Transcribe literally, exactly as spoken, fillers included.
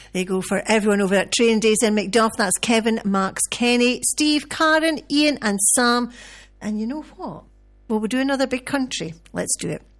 There you go for everyone over at Training Days in Macduff. That's Kevin, Max, Kenny, Steve, Karen, Ian and Sam. And you know what? Well, we'll do another big country. Let's do it.